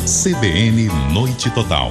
CBN Noite Total.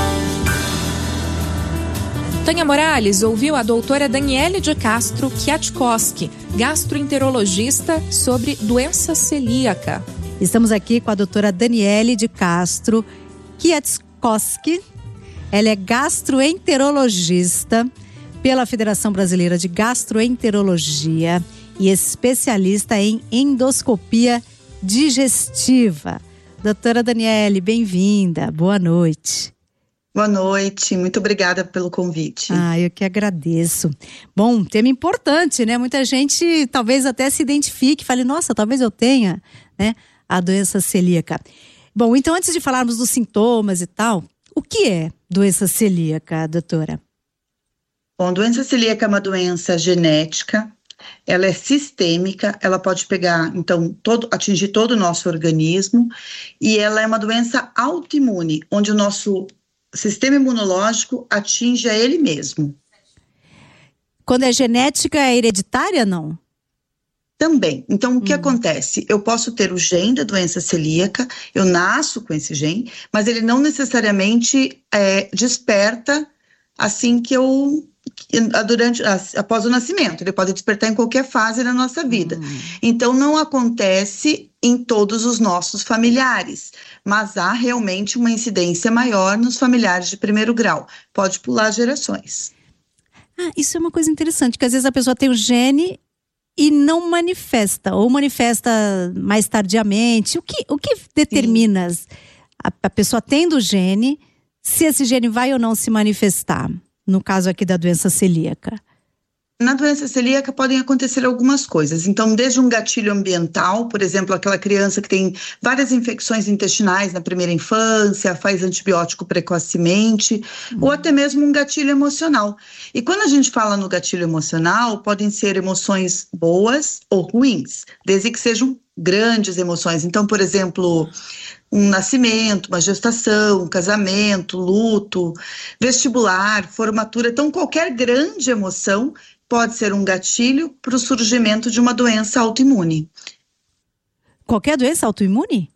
Tânia Morales ouviu a doutora Daniele de Castro Kwiatkowski, gastroenterologista, sobre doença celíaca. Estamos aqui com a doutora Daniele de Castro Kwiatkowski. Ela é gastroenterologista pela Federação Brasileira de Gastroenterologia e especialista em endoscopia digestiva. Doutora Daniele, bem-vinda. Boa noite. Boa noite, muito obrigada pelo convite. Eu que agradeço. Bom, tema importante, né? Muita gente talvez até se identifique, fale, nossa, talvez eu tenha, né, a doença celíaca. Bom, então antes de falarmos dos sintomas e tal, o que é doença celíaca, doutora? Bom, doença celíaca é uma doença genética, ela é sistêmica, ela pode pegar, então, atingir todo o nosso organismo, e ela é uma doença autoimune, onde o nosso sistema imunológico atinge a ele mesmo. Quando é genética, é hereditária, não? Também. Então, o que acontece? Eu posso ter o gene da doença celíaca, eu nasço com esse gene, mas ele não necessariamente desperta assim que após o nascimento. Ele pode despertar em qualquer fase da nossa vida. Então, não acontece em todos os nossos familiares, mas há realmente uma incidência maior nos familiares de primeiro grau. Pode pular gerações. Isso é uma coisa interessante, que às vezes a pessoa tem o gene e não manifesta, ou manifesta mais tardiamente. O que determina a pessoa tendo o gene, se esse gene vai ou não se manifestar? No caso aqui da doença celíaca. Na doença celíaca podem acontecer algumas coisas. Então, desde um gatilho ambiental, por exemplo, aquela criança que tem várias infecções intestinais na primeira infância, faz antibiótico precocemente, ou até mesmo um gatilho emocional. E quando a gente fala no gatilho emocional, podem ser emoções boas ou ruins, desde que sejam grandes emoções. Então, por exemplo, um nascimento, uma gestação, um casamento, luto, vestibular, formatura. Então, qualquer grande emoção pode ser um gatilho para o surgimento de uma doença autoimune. Qualquer doença autoimune?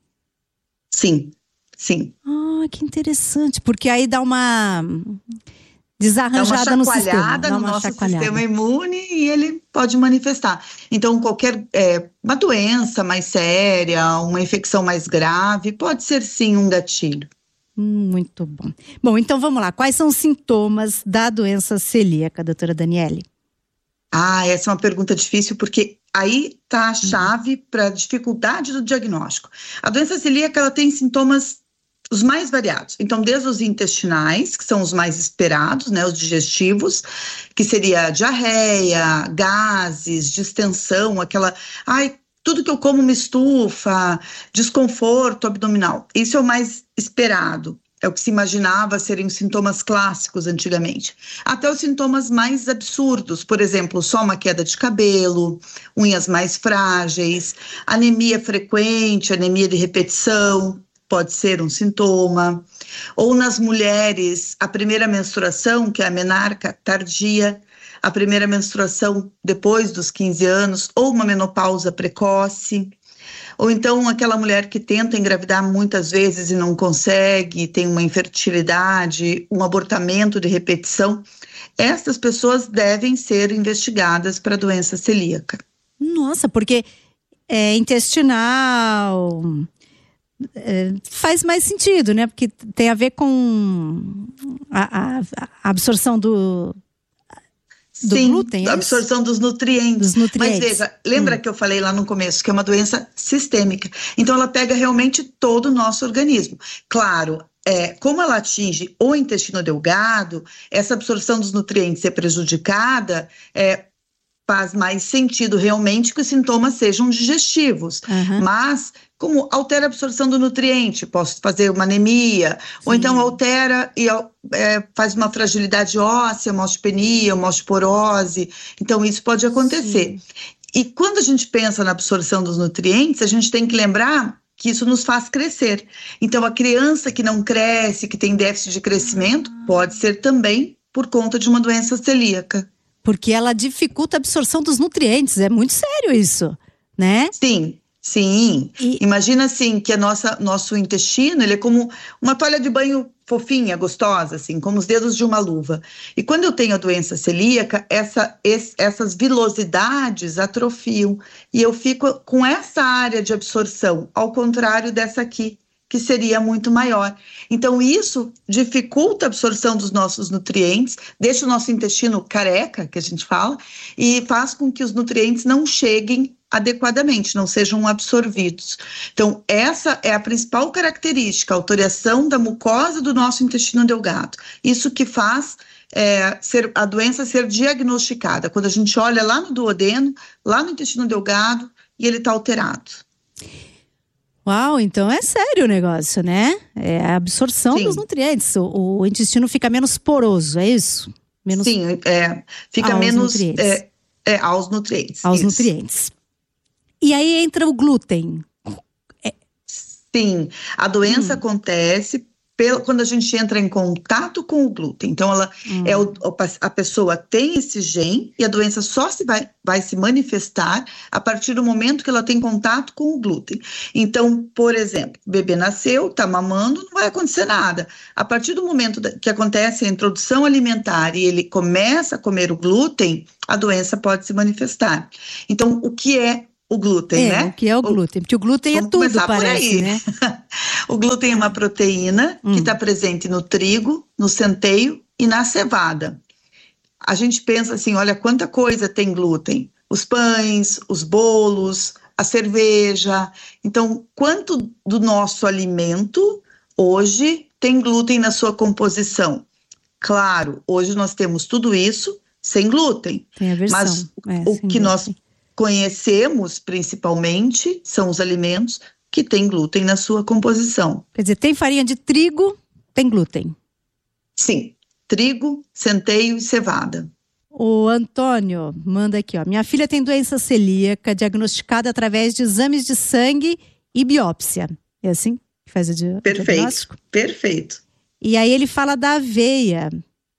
Sim, sim. Que interessante, porque aí dá uma desarranjada no sistema. Dá uma chacoalhada no nosso sistema imune e ele pode manifestar. Então, qualquer uma doença mais séria, uma infecção mais grave, pode ser sim um gatilho. Muito bom. Bom, então vamos lá. Quais são os sintomas da doença celíaca, doutora Daniele? Essa é uma pergunta difícil, porque aí está a chave para a dificuldade do diagnóstico. A doença celíaca, ela tem sintomas os mais variados. Então, desde os intestinais, que são os mais esperados, né, os digestivos, que seria diarreia, gases, distensão, tudo que eu como me estufa, desconforto abdominal. Isso é o mais esperado. É o que se imaginava serem os sintomas clássicos antigamente. Até os sintomas mais absurdos, por exemplo, só uma queda de cabelo, unhas mais frágeis, anemia frequente, anemia de repetição, pode ser um sintoma. Ou nas mulheres, a primeira menstruação, que é a menarca tardia, a primeira menstruação depois dos 15 anos, ou uma menopausa precoce. Ou então aquela mulher que tenta engravidar muitas vezes e não consegue, tem uma infertilidade, um abortamento de repetição. Essas pessoas devem ser investigadas para doença celíaca. Nossa, porque é intestinal, faz mais sentido, né? Porque tem a ver com a absorção do glúten, a absorção dos nutrientes. Mas veja, lembra que eu falei lá no começo que é uma doença sistêmica. Então ela pega realmente todo o nosso organismo. Claro, como ela atinge o intestino delgado, essa absorção dos nutrientes é prejudicada, faz mais sentido realmente que os sintomas sejam digestivos. Mas como altera a absorção do nutriente, posso fazer uma anemia, ou então altera e faz uma fragilidade óssea, uma osteopenia, uma osteoporose. Então isso pode acontecer. E quando a gente pensa na absorção dos nutrientes, a gente tem que lembrar que isso nos faz crescer. Então a criança que não cresce, que tem déficit de crescimento, pode ser também por conta de uma doença celíaca. Porque ela dificulta a absorção dos nutrientes, é muito sério isso, né? Sim. Sim, imagina assim que nosso intestino, ele é como uma toalha de banho fofinha, gostosa, assim, como os dedos de uma luva. E quando eu tenho a doença celíaca, essas vilosidades atrofiam e eu fico com essa área de absorção, ao contrário dessa aqui, que seria muito maior. Então, isso dificulta a absorção dos nossos nutrientes, deixa o nosso intestino careca, que a gente fala, e faz com que os nutrientes não cheguem adequadamente, não sejam absorvidos. Então, essa é a principal característica, a alteração da mucosa do nosso intestino delgado. Isso que faz a doença ser diagnosticada, quando a gente olha lá no duodeno, lá no intestino delgado, e ele está alterado. Uau, então é sério o negócio, né? É a absorção Sim. dos nutrientes. O intestino fica menos poroso, é isso? Sim, fica menos nutrientes. Aos nutrientes. Aos isso. nutrientes. E aí entra o glúten. Sim, a doença acontece quando a gente entra em contato com o glúten. Então, a pessoa tem esse gene e a doença só vai se manifestar a partir do momento que ela tem contato com o glúten. Então, por exemplo, o bebê nasceu, está mamando, não vai acontecer nada. A partir do momento que acontece a introdução alimentar e ele começa a comer o glúten, a doença pode se manifestar. Então, o que é o glúten, né? O que é o glúten? Porque o glúten é tudo, parece, né? O glúten é uma proteína que está presente no trigo, no centeio e na cevada. A gente pensa assim, olha quanta coisa tem glúten. Os pães, os bolos, a cerveja. Então, quanto do nosso alimento hoje tem glúten na sua composição? Claro, hoje nós temos tudo isso sem glúten. Tem a versão. Mas o que nós conhecemos principalmente são os alimentos que têm glúten na sua composição. Quer dizer, tem farinha de trigo, tem glúten. Sim, trigo, centeio e cevada. O Antônio manda aqui, ó. Minha filha tem doença celíaca diagnosticada através de exames de sangue e biópsia. É assim que faz o diagnóstico? Perfeito. E aí ele fala da aveia.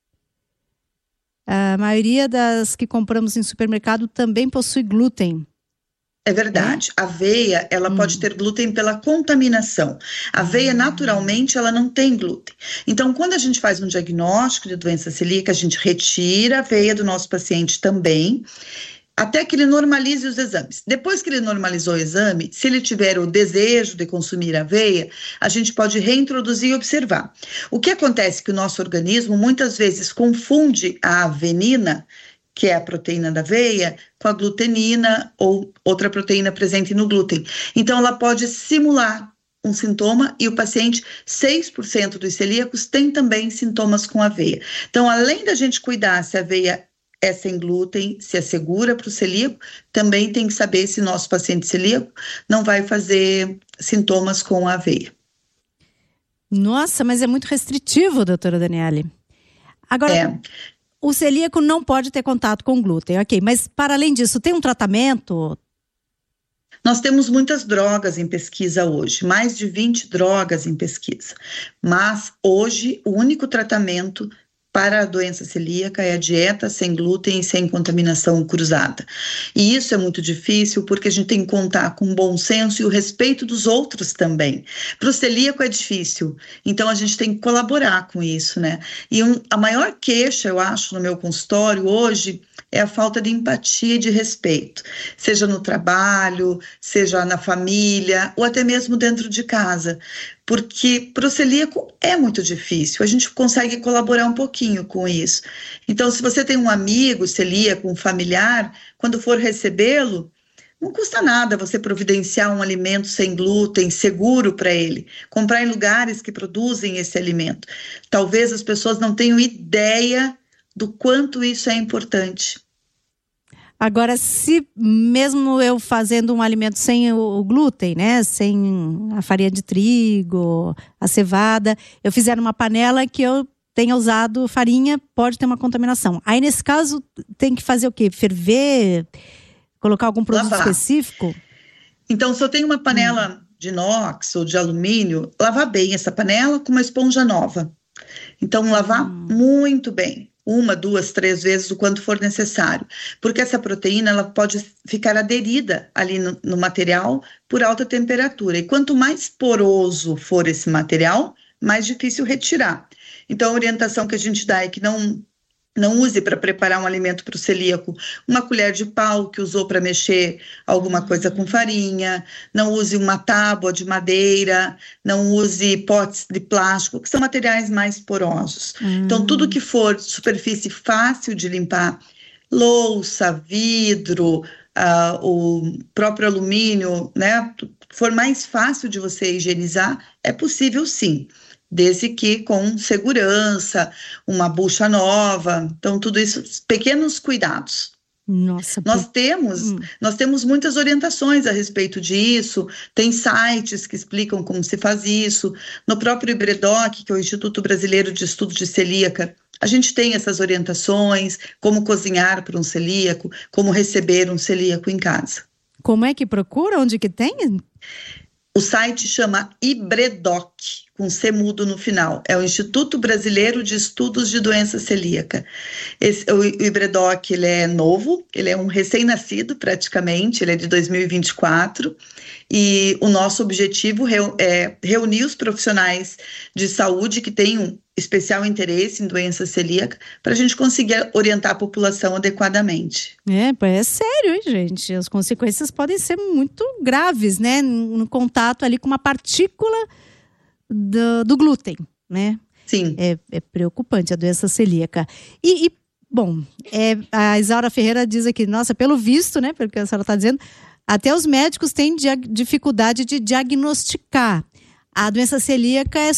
A maioria das que compramos em supermercado também possui glúten. É verdade. A aveia, ela pode ter glúten pela contaminação. A aveia, naturalmente, ela não tem glúten. Então, quando a gente faz um diagnóstico de doença celíaca, a gente retira a aveia do nosso paciente também, até que ele normalize os exames. Depois que ele normalizou o exame, se ele tiver o desejo de consumir aveia, a gente pode reintroduzir e observar. O que acontece é que o nosso organismo muitas vezes confunde a avenina, que é a proteína da aveia, com a glutenina ou outra proteína presente no glúten. Então, ela pode simular um sintoma e o paciente, 6% dos celíacos, tem também sintomas com aveia. Então, além da gente cuidar se a aveia é sem glúten, se é segura para o celíaco, também tem que saber se nosso paciente celíaco não vai fazer sintomas com a aveia. Nossa, mas é muito restritivo, doutora Daniele. Agora, o celíaco não pode ter contato com glúten, ok. Mas, para além disso, tem um tratamento? Nós temos muitas drogas em pesquisa hoje, mais de 20 drogas em pesquisa. Mas, hoje, o único tratamento para a doença celíaca é a dieta sem glúten e sem contaminação cruzada. E isso é muito difícil porque a gente tem que contar com o bom senso e o respeito dos outros também. Para o celíaco é difícil, então a gente tem que colaborar com isso, né? E a maior queixa, eu acho, no meu consultório hoje é a falta de empatia e de respeito, seja no trabalho, seja na família ou até mesmo dentro de casa. Porque para o celíaco é muito difícil, a gente consegue colaborar um pouquinho com isso. Então, se você tem um amigo celíaco, um familiar, quando for recebê-lo, não custa nada você providenciar um alimento sem glúten, seguro para ele, comprar em lugares que produzem esse alimento. Talvez as pessoas não tenham ideia do quanto isso é importante. Agora, se mesmo eu fazendo um alimento sem o glúten, né, sem a farinha de trigo, a cevada, eu fizer numa panela que eu tenha usado farinha, pode ter uma contaminação. Aí, nesse caso, tem que fazer o quê? Ferver? Colocar algum produto específico? Então, se eu tenho uma panela de inox ou de alumínio, lavar bem essa panela com uma esponja nova. Então, lavar muito bem. 1, 2, 3 vezes o quanto for necessário, porque essa proteína ela pode ficar aderida ali no material por alta temperatura, e quanto mais poroso for esse material, mais difícil retirar. Então a orientação que a gente dá é que não use para preparar um alimento para o celíaco uma colher de pau que usou para mexer alguma coisa com farinha, não use uma tábua de madeira, não use potes de plástico, que são materiais mais porosos. Então, tudo que for superfície fácil de limpar, louça, vidro, o próprio alumínio, né, for mais fácil de você higienizar, é possível sim. Desde que com segurança, uma bucha nova, então tudo isso, pequenos cuidados. Nossa, Nós temos muitas orientações a respeito disso, tem sites que explicam como se faz isso, no próprio IBREDOC, que é o Instituto Brasileiro de Estudos de Celíaca, a gente tem essas orientações, como cozinhar para um celíaco, como receber um celíaco em casa. Como é que procura? Onde que tem? O site chama IBREDOC, com C mudo no final. É o Instituto Brasileiro de Estudos de Doença Celíaca. O IBREDOC, ele é novo, ele é um recém-nascido praticamente, ele é de 2024, e o nosso objetivo é reunir os profissionais de saúde que têm um especial interesse em doença celíaca para a gente conseguir orientar a população adequadamente. É sério, hein, gente? As consequências podem ser muito graves, né? No contato ali com uma partícula do glúten, né? Sim. É preocupante a doença celíaca. Bom, a Isaura Ferreira diz aqui, nossa, pelo visto, né? Pelo que a senhora está dizendo, até os médicos têm dificuldade de diagnosticar. A doença celíaca é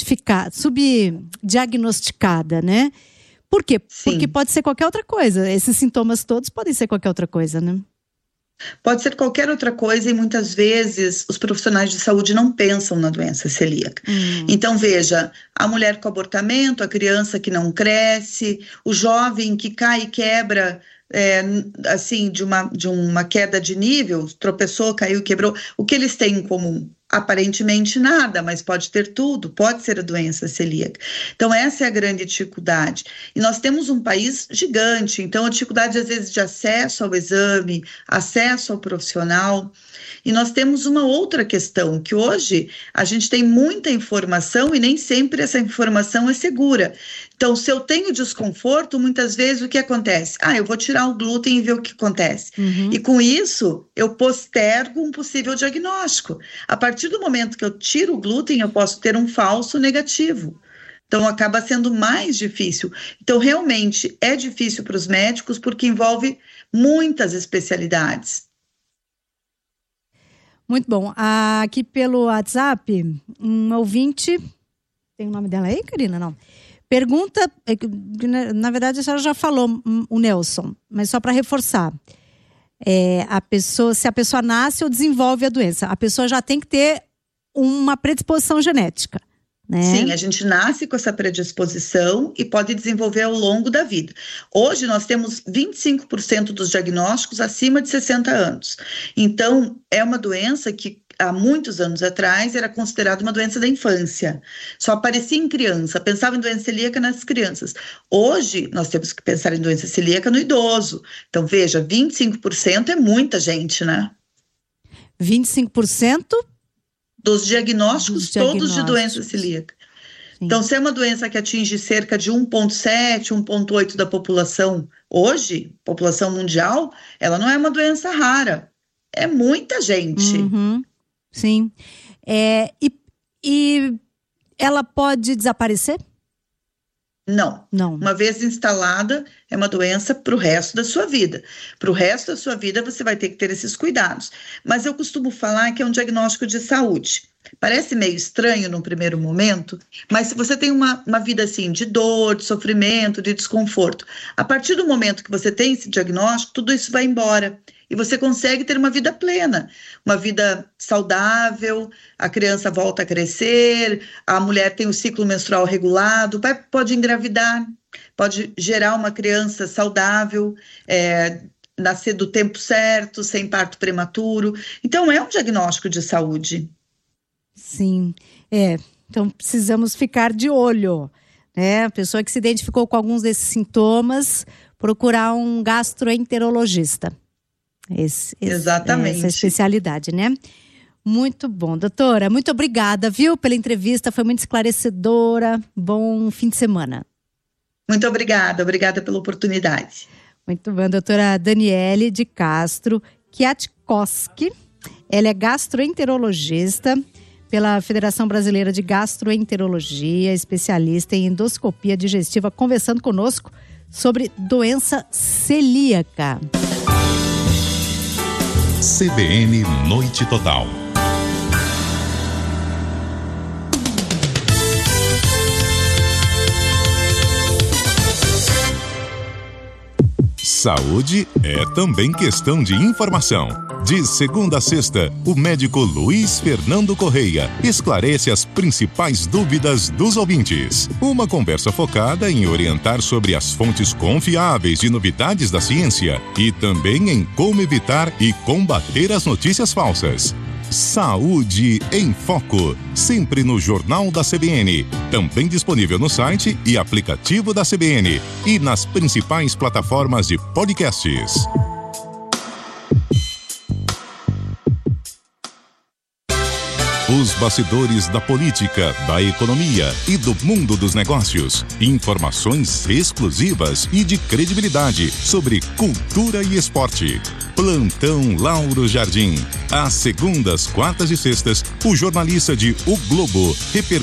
subdiagnosticada, né? Por quê? Sim. Porque pode ser qualquer outra coisa. Esses sintomas todos podem ser qualquer outra coisa, né? Pode ser qualquer outra coisa e muitas vezes os profissionais de saúde não pensam na doença celíaca. Então, veja, a mulher com abortamento, a criança que não cresce, o jovem que cai e quebra, assim, de uma queda de nível, tropeçou, caiu, quebrou. O que eles têm em comum? Aparentemente nada, mas pode ter tudo, pode ser a doença celíaca. Então essa é a grande dificuldade. E nós temos um país gigante, então a dificuldade às vezes de acesso ao exame, acesso ao profissional. E nós temos uma outra questão, que hoje a gente tem muita informação e nem sempre essa informação é segura. Então, se eu tenho desconforto, muitas vezes o que acontece? Eu vou tirar o glúten e ver o que acontece. E com isso, eu postergo um possível diagnóstico. A partir do momento que eu tiro o glúten, eu posso ter um falso negativo. Então, acaba sendo mais difícil. Então, realmente, é difícil para os médicos porque envolve muitas especialidades. Muito bom. Aqui pelo WhatsApp, um ouvinte... Tem o nome dela aí, Karina? Não. Pergunta, na verdade a senhora já falou, o Nelson, mas só para reforçar. Se a pessoa nasce ou desenvolve a doença, a pessoa já tem que ter uma predisposição genética, né? Sim, a gente nasce com essa predisposição e pode desenvolver ao longo da vida. Hoje nós temos 25% dos diagnósticos acima de 60 anos. Então, é uma doença que há muitos anos atrás era considerada uma doença da infância. Só aparecia em criança, pensava em doença celíaca nas crianças. Hoje, nós temos que pensar em doença celíaca no idoso. Então, veja, 25% é muita gente, né? 25%? Dos diagnósticos todos de doença celíaca. Sim. Então, se é uma doença que atinge cerca de 1,7, 1,8 da população hoje, população mundial, ela não é uma doença rara. É muita gente. Sim. E ela pode desaparecer? Não. Uma vez instalada, é uma doença para o resto da sua vida. Para o resto da sua vida, você vai ter que ter esses cuidados. Mas eu costumo falar que é um diagnóstico de saúde. Parece meio estranho num primeiro momento, mas se você tem uma vida assim, de dor, de sofrimento, de desconforto, a partir do momento que você tem esse diagnóstico, tudo isso vai embora. E você consegue ter uma vida plena, uma vida saudável, a criança volta a crescer, a mulher tem o ciclo menstrual regulado, pode engravidar, pode gerar uma criança saudável, nascer do tempo certo, sem parto prematuro. Então, é um diagnóstico de saúde. Sim, então precisamos ficar de olho. né? A pessoa que se identificou com alguns desses sintomas, procurar um gastroenterologista. Exatamente. Essa especialidade, né? Muito bom, doutora. Muito obrigada, viu, pela entrevista. Foi muito esclarecedora. Bom fim de semana. Muito obrigada pela oportunidade. Muito bom, doutora Daniele de Castro Kwiatkowski. Ela é gastroenterologista pela Federação Brasileira de Gastroenterologia, especialista em endoscopia digestiva, conversando conosco sobre doença celíaca. CBN Noite Total. Saúde é também questão de informação. De segunda a sexta, o médico Luiz Fernando Correia esclarece as principais dúvidas dos ouvintes. Uma conversa focada em orientar sobre as fontes confiáveis de novidades da ciência e também em como evitar e combater as notícias falsas. Saúde em Foco, sempre no Jornal da CBN, também disponível no site e aplicativo da CBN e nas principais plataformas de podcasts. Os bastidores da política, da economia e do mundo dos negócios. Informações exclusivas e de credibilidade sobre cultura e esporte. Plantão Lauro Jardim. Às segundas, quartas e sextas, o jornalista de O Globo repercute